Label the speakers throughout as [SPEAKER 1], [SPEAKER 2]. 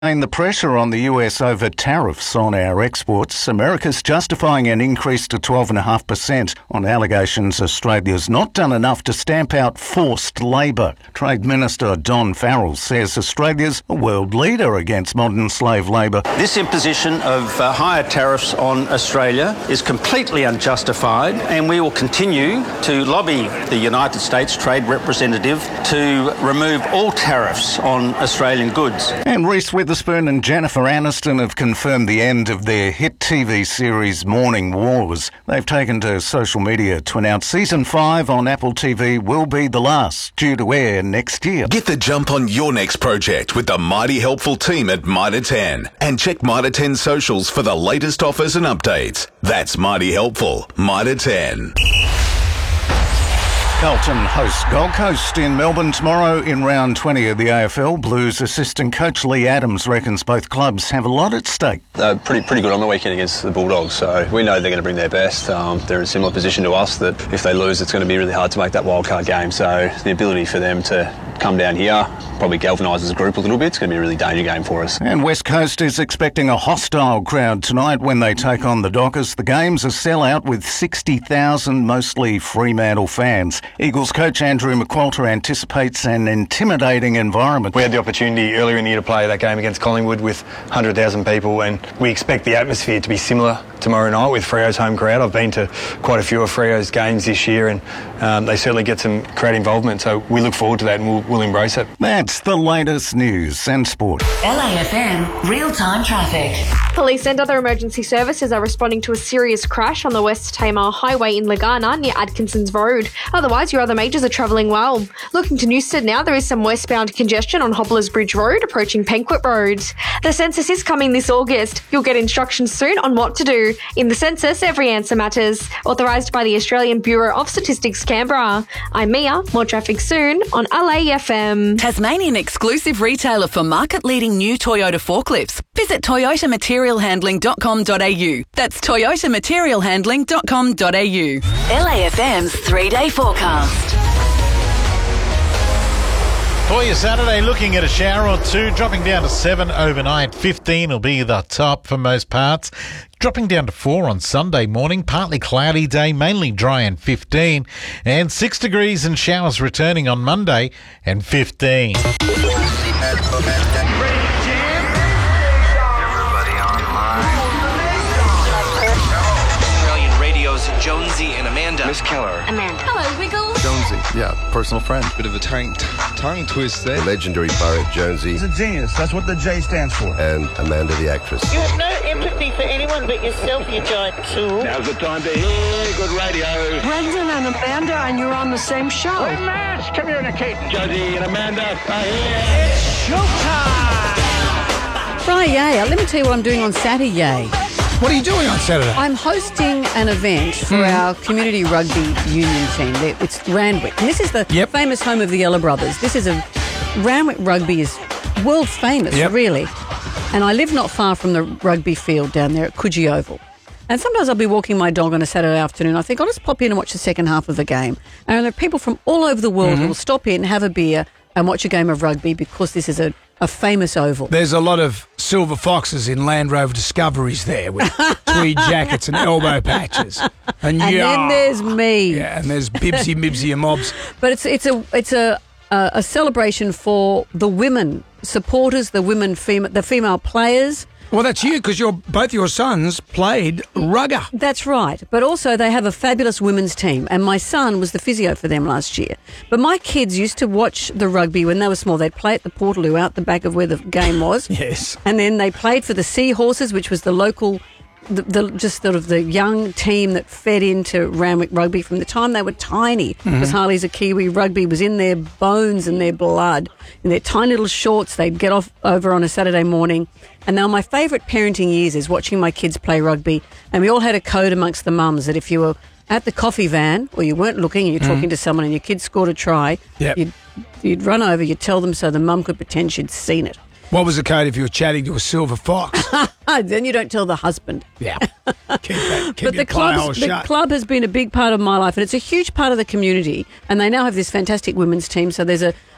[SPEAKER 1] The pressure on the US over tariffs on our exports. America's justifying an increase to 12.5% on allegations Australia's not done enough to stamp out forced labour. Trade Minister Don Farrell says Australia's a world leader against modern slave labour.
[SPEAKER 2] This imposition of higher tariffs on Australia is completely unjustified, and we will continue to lobby the United States Trade Representative to remove all tariffs on Australian goods.
[SPEAKER 1] And Reese Witherspoon and Jennifer Aniston have confirmed the end of their hit TV series Morning Wars. They've taken to social media to announce Season 5 on Apple TV will be the last, due to air next year.
[SPEAKER 3] Get the jump on your next project with the Mighty Helpful team at Mitre 10. And check Mitre 10 socials for the latest offers and updates. That's Mighty Helpful, Mitre 10.
[SPEAKER 1] Carlton hosts Gold Coast in Melbourne tomorrow in round 20 of the AFL. Blues assistant coach Lee Adams reckons both clubs have a lot at stake.
[SPEAKER 4] They're pretty good on the weekend against the Bulldogs, so we know they're going to bring their best. They're in a similar position to us that if they lose, it's going to be really hard to make that wildcard game. So the ability for them to come down here probably galvanises the group a little bit. It's going to be a really danger game for us.
[SPEAKER 1] And West Coast is expecting a hostile crowd tonight when they take on the Dockers. The game's a sellout with 60,000 mostly Fremantle fans. Eagles coach Andrew McQualter anticipates an intimidating environment.
[SPEAKER 5] We had the opportunity earlier in the year to play that game against Collingwood with 100,000 people, and we expect the atmosphere to be similar tomorrow night with Freo's home crowd. I've been to quite a few of Freo's games this year, and they certainly get some crowd involvement, so we look forward to that and we'll embrace it.
[SPEAKER 1] That's the latest news and sport.
[SPEAKER 6] LAFM real-time traffic.
[SPEAKER 7] Police and other emergency services are responding to a serious crash on the West Tamar Highway in Lagana near Atkinson's Road. Otherwise, your other majors are travelling well. Looking to Newstead now, there is some westbound congestion on Hobblers Bridge Road approaching Penquet Road. The census is coming this August. You'll get instructions soon on what to do. In the census, every answer matters. Authorised by the Australian Bureau of Statistics, Canberra. I'm Mia. More traffic soon on LAFM.
[SPEAKER 6] Tasmanian exclusive retailer for market-leading new Toyota forklifts. Visit toyotamaterialhandling.com.au. That's toyotamaterialhandling.com.au. LAFM's 3-day forecast.
[SPEAKER 8] For your Saturday, looking at a shower or two, dropping down to 7 overnight. 15 will be the top for most parts. Dropping down to 4 on Sunday morning. Partly cloudy day, mainly dry and 15. And 6 degrees and showers returning on Monday and 15.
[SPEAKER 9] Australian Radio's Jonesy and Amanda.
[SPEAKER 10] Miss Keller.
[SPEAKER 11] Amanda. Hello, Wiggles.
[SPEAKER 10] Jonesy, yeah, personal friend.
[SPEAKER 12] Bit of a tongue twist there.
[SPEAKER 10] The legendary poet Jonesy.
[SPEAKER 13] He's a genius. That's what the J stands for.
[SPEAKER 10] And Amanda the actress.
[SPEAKER 14] You have no empathy for anyone but yourself, you giant tool.
[SPEAKER 15] Now's the time to hear good radio.
[SPEAKER 16] Brendan and Amanda, and you're on the same show.
[SPEAKER 15] We're mass communicating. Jonesy and Amanda are here.
[SPEAKER 17] It's showtime!
[SPEAKER 18] Friday. Let me tell you what I'm doing on Saturday.
[SPEAKER 17] What are you doing on Saturday?
[SPEAKER 18] I'm hosting an event for our community rugby union team. It's Randwick. And this is the famous home of the Ella brothers. Randwick Rugby is world famous, really. And I live not far from the rugby field down there at Coogee Oval. And sometimes I'll be walking my dog on a Saturday afternoon. I think I'll just pop in and watch the second half of the game. And there are people from all over the world who will stop in, have a beer and watch a game of rugby because this is a famous oval.
[SPEAKER 17] There's a lot of silver foxes in Land Rover Discoveries there with tweed jackets and elbow patches. And
[SPEAKER 18] then there's me.
[SPEAKER 17] Yeah, and there's Bibsy, Mibsy and Mobs.
[SPEAKER 18] But it's a celebration for the women supporters, the female players.
[SPEAKER 17] Well, that's you because both your sons played rugger.
[SPEAKER 18] That's right. But also they have a fabulous women's team, and my son was the physio for them last year. But my kids used to watch the rugby when they were small. They'd play at the Portaloo out the back of where the game was.
[SPEAKER 17] Yes.
[SPEAKER 18] And then they played for the Seahorses, which was the local, just sort of the young team that fed into Randwick Rugby from the time they were tiny. Because Harley's a Kiwi. Rugby was in their bones and their blood. In their tiny little shorts, they'd get off over on a Saturday morning. And now my favourite parenting years is watching my kids play rugby. And we all had a code amongst the mums that if you were at the coffee van or you weren't looking and you're talking to someone and your kid scored a try, you'd run over, you'd tell them so the mum could pretend she'd seen it.
[SPEAKER 17] What was the code if you were chatting to a silver fox?
[SPEAKER 18] Then you don't tell the husband.
[SPEAKER 17] Yeah.
[SPEAKER 18] But the club has been a big part of my life, and it's a huge part of the community. And they now have this fantastic women's team. So there's a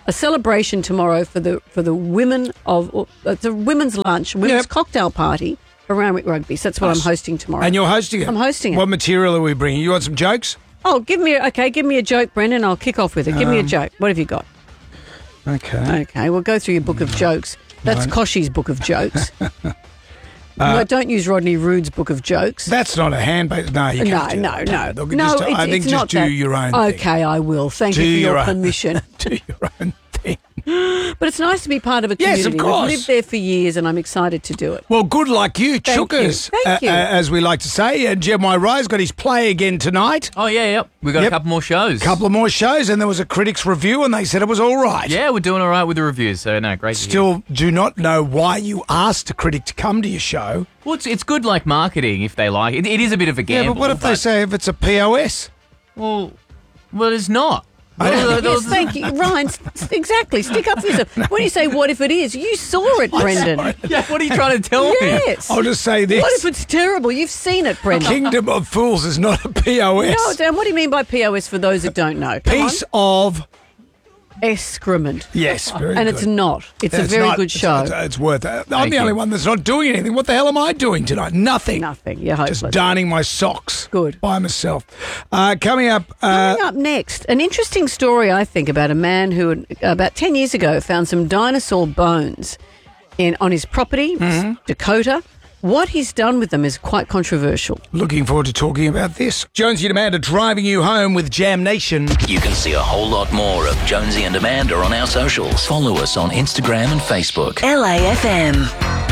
[SPEAKER 18] a celebration tomorrow for the women of it's a women's lunch, women's cocktail party for Randwick Rugby. So that's what I'm hosting tomorrow.
[SPEAKER 17] And you're hosting it?
[SPEAKER 18] I'm hosting it.
[SPEAKER 17] What material are we bringing? You want some jokes?
[SPEAKER 18] Oh, give me a joke, Brendan. I'll kick off with it. Give me a joke. What have you got? Okay, we'll go through your book of jokes. That's Koshi's book of jokes. No, don't use Rodney Rood's book of jokes.
[SPEAKER 17] That's not a handbase. No, you can't.
[SPEAKER 18] No.
[SPEAKER 17] I think just do your own thing.
[SPEAKER 18] Okay, I will. Thank you for your permission.
[SPEAKER 17] Do your own thing.
[SPEAKER 18] But it's nice to be part of a community.
[SPEAKER 17] Yes, of course.
[SPEAKER 18] We've lived there for years, and I'm excited to do it.
[SPEAKER 17] Well, good luck you, chookers.
[SPEAKER 18] Thank you.
[SPEAKER 17] As we like to say. Jeremiah Rye's got his play again tonight.
[SPEAKER 11] Oh, yeah. We've got a couple more shows.
[SPEAKER 17] And there was a critics' review, and they said it was all right.
[SPEAKER 11] Yeah, we're doing all right with the reviews, so no, great to hear.
[SPEAKER 17] Still do not know why you asked a critic to come to your show.
[SPEAKER 11] Well, it's good like marketing if they like it. It is a bit of a gamble.
[SPEAKER 17] Yeah, but what if they say if it's a POS?
[SPEAKER 11] Well, it's not.
[SPEAKER 18] Yes, thank you, Ryan. Exactly. Stick up for yourself. When you say "what if it is," you saw it, Brendan.
[SPEAKER 11] Yeah, what are you trying to tell me?
[SPEAKER 18] Yes.
[SPEAKER 17] I'll just say this.
[SPEAKER 18] What if it's terrible? You've seen it, Brendan.
[SPEAKER 17] Kingdom of Fools is not a POS.
[SPEAKER 18] No, Dan, what do you mean by POS for those that don't know?
[SPEAKER 17] Piece of
[SPEAKER 18] excrement.
[SPEAKER 17] Yes, very
[SPEAKER 18] and
[SPEAKER 17] good.
[SPEAKER 18] it's not. It's a very good show.
[SPEAKER 17] It's worth it. I'm the only one that's not doing anything. What the hell am I doing tonight? Nothing.
[SPEAKER 18] You're hopeless.
[SPEAKER 17] Just darning my socks.
[SPEAKER 18] Good.
[SPEAKER 17] By myself. Coming up
[SPEAKER 18] next, an interesting story, I think, about a man who about 10 years ago found some dinosaur bones on his property, Dakota. What he's done with them is quite controversial.
[SPEAKER 17] Looking forward to talking about this. Jonesy and Amanda driving you home with Jam Nation.
[SPEAKER 19] You can see a whole lot more of Jonesy and Amanda on our socials. Follow us on Instagram and Facebook.
[SPEAKER 6] LAFM.